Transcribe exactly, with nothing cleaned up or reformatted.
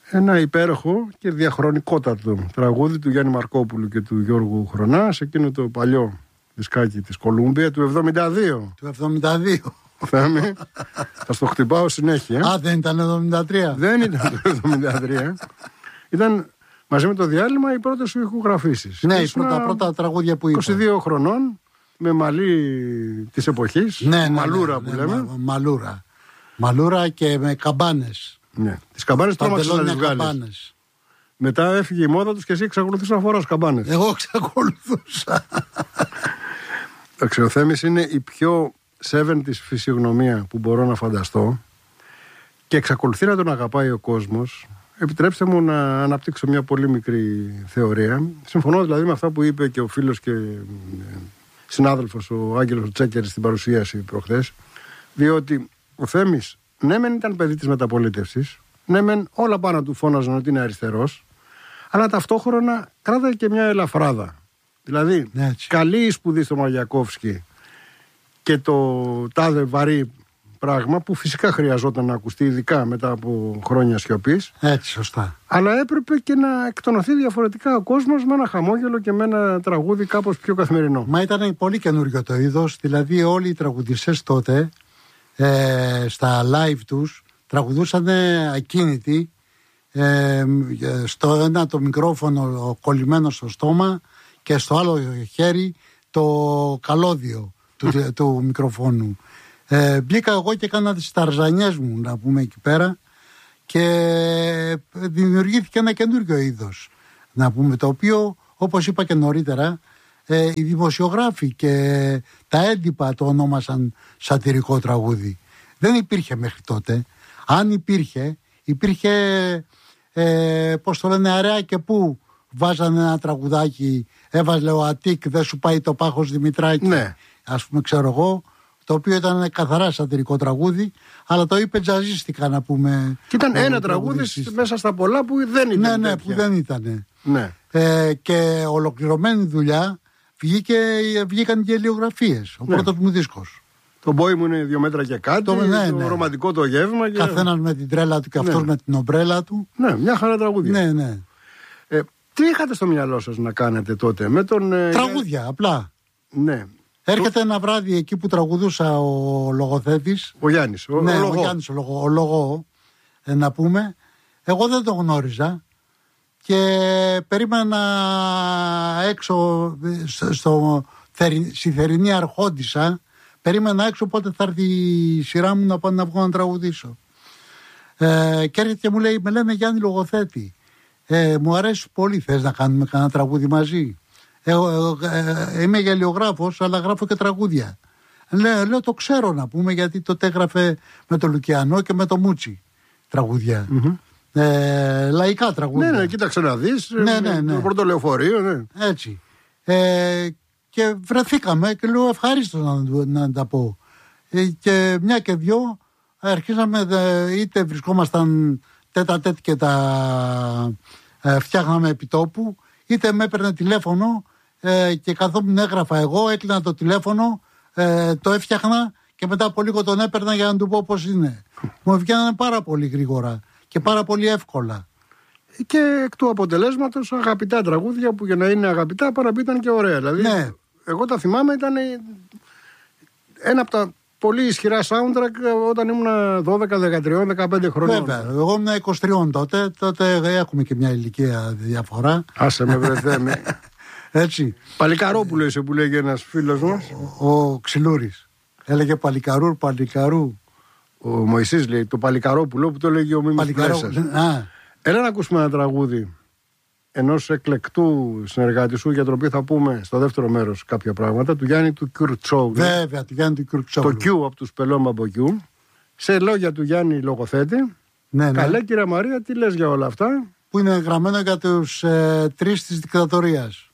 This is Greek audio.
ένα υπέροχο και διαχρονικότατο τραγούδι του Γιάννη Μαρκόπουλου και του Γιώργου Χρονά, σε εκείνο το παλιό δισκάκι της Κολούμπια του εβδομήντα δύο. Του εβδομήντα δύο. Θέμη, θα στο χτυπάω συνέχεια. Α, δεν ήταν εβδομήντα τρία. Δεν ήταν το εβδομήντα τρία. Ήταν μαζί με το διάλειμμα οι πρώτες σου ηχογραφήσεις. Ναι, οι πρώτα, πρώτα τραγούδια που είπα. είκοσι δύο χρονών, με μαλλί της εποχής. Ναι, ναι, μαλούρα ναι, που ναι, λέμε. Μα, μαλούρα. Μαλούρα και με καμπάνες. Ναι. Τις καμπάνες τρόμαξες να τις βγάλεις. Μετά έφυγε η μόδα τους και εσύ εξακολουθείς να φοράς καμπάνες. Εγώ εξακολουθούσα. Ο Θέμης είναι η πιο εβδομήντα φυσιογνωμία που μπορώ να φανταστώ και εξακολουθεί να τον αγαπάει ο κόσμος. Επιτρέψτε μου να αναπτύξω μια πολύ μικρή θεωρία. Συμφωνώ δηλαδή με αυτά που είπε και ο φίλος και συνάδελφος ο Άγγελος Τσέκερης στην παρουσίαση προχθές, διότι ο Θέμης ναι μεν ήταν παιδί της μεταπολίτευσης, ναι μεν όλα πάνω του φώναζαν ότι είναι αριστερός, αλλά ταυτόχρονα κράταγε και μια ελαφράδα. Δηλαδή, έτσι. Καλή σπουδή στο Μαγιακόφσκι και το τάδε βαρύ πράγμα που φυσικά χρειαζόταν να ακουστεί, ειδικά μετά από χρόνια σιωπής. Έτσι, σωστά. Αλλά έπρεπε και να εκτονωθεί διαφορετικά ο κόσμος με ένα χαμόγελο και με ένα τραγούδι κάπως πιο καθημερινό. Μα ήταν πολύ καινούριο το είδος. Δηλαδή, όλοι οι τραγουδιστές τότε ε, στα live τους τραγουδούσαν ακίνητοι, ε, στο ένα το μικρόφωνο κολλημένο στο στόμα και στο άλλο χέρι το καλώδιο του, του μικροφόνου. Ε, μπήκα εγώ και έκανα τις ταρζανιές μου, να πούμε, εκεί πέρα, και δημιουργήθηκε ένα καινούριο είδος, να πούμε, το οποίο, όπως είπα και νωρίτερα, ε, οι δημοσιογράφοι και τα έντυπα το ονόμασαν σατυρικό τραγούδι. Δεν υπήρχε μέχρι τότε. Αν υπήρχε, υπήρχε ε, πώς το λένε, αραιά και πού βάζανε ένα τραγουδάκι, έβαζε ο Αττικ, δεν σου πάει το πάχος Δημητράκη, ναι. Ας πούμε, ξέρω εγώ, το οποίο ήταν καθαρά σατυρικό τραγούδι, αλλά το είπε τζαζίστικα, να πούμε. Και ήταν ένα τραγούδι μέσα στα πολλά που δεν ήταν. Ναι, ναι, τέτοια. που δεν ήταν. Ναι. Ε, και ολοκληρωμένη δουλειά βγήκε, βγήκαν και ελιογραφίες. Ο ναι. πρώτος μου δίσκος. Το μπόι μου είναι δύο μέτρα και κάτι. Το, ναι, το ναι. ρομαντικό το γεύμα. Και... Καθένας με την τρέλα του και αυτός ναι. με την ομπρέλα του. Ναι, μια χαρά τραγούδια. Ναι, ναι. Ε, τι είχατε στο μυαλό σας να κάνετε τότε με τον. Ε, τραγούδια, απλά. Ναι. Έρχεται το... ένα βράδυ εκεί που τραγουδούσα ο λογοθέτης. Ο Γιάννης. Ο, ναι, ο, ο Γιάννης, ο, λογο, ο λογό, ε, να πούμε. Εγώ δεν τον γνώριζα και περίμενα έξω στο, στη θερινή Αρχόντισσα. Περίμενα έξω πότε θα έρθει η σειρά μου να πάω να βγω να τραγουδήσω. Ε, και έρχεται και μου λέει, με λένε Γιάννη λογοθέτη. Ε, μου αρέσει πολύ, θες να κάνουμε κανένα τραγούδι μαζί? Ε, ε, ε, είμαι γελιογράφος, αλλά γράφω και τραγούδια. Λέω, λέω το ξέρω, να πούμε, γιατί τότε έγραφε με το Λουκιανό και με το Μούτσι τραγούδια. Mm-hmm. Ε, λαϊκά τραγούδια. Ναι, ναι, κοίταξε να δεις. Ναι, ναι, ναι. Το πρώτο λεωφορείο, ναι. Έτσι. Ε, και βρεθήκαμε και λέω ευχαρίστως να, να τα πω. Ε, και μια και δυο αρχίσαμε, είτε βρισκόμασταν τέτα τέτ και τα ε, φτιάχναμε επιτόπου, είτε με έπαιρνε τηλέφωνο ε, και καθόμουν έγραφα εγώ, έκλεινα το τηλέφωνο, ε, το έφτιαχνα και μετά από λίγο τον έπαιρνα για να του πω πώς είναι. Μου βγαίνανε πάρα πολύ γρήγορα και πάρα πολύ εύκολα. Και εκ του αποτελέσματος αγαπητά τραγούδια που για να είναι αγαπητά παραπεί ήταν και ωραία. Δηλαδή, ναι. Εγώ τα θυμάμαι, ήταν ένα από τα πολύ ισχυρά soundtrack όταν ήμουν δώδεκα, δεκατρία, δεκαπέντε χρονών. Βέβαια, εγώ ήμουν είκοσι τρία τότε, τότε έχουμε και μια ηλικία διαφορά. Άσε με βρεθέ με. Έτσι. Παλικαρόπουλο είσαι που λέγει ένας φίλος μας. Ο, ο Ξυλούρης. Έλεγε Παλικαρούρ, Παλικαρού. Ο Μωυσής λέει το Παλικαρόπουλο που το λέγει ο Μίμης Πλέσσας. Έλα να ακούσουμε ένα τραγούδι ενός εκλεκτού συνεργάτη σου, για τον οποίο θα πούμε στο δεύτερο μέρος κάποια πράγματα, του Γιάννη του Κιουρτσόγλου. Βέβαια, του Γιάννη του Κιουρτσόγλου. Το Κιου από τους Πελώμα Κιου. Σε λόγια του Γιάννη λογοθέτη. Ναι, ναι. Καλέ, κυρία Μαρία, τι λες για όλα αυτά? Που είναι γραμμένο για τους ε, τρεις της δικτατορίας.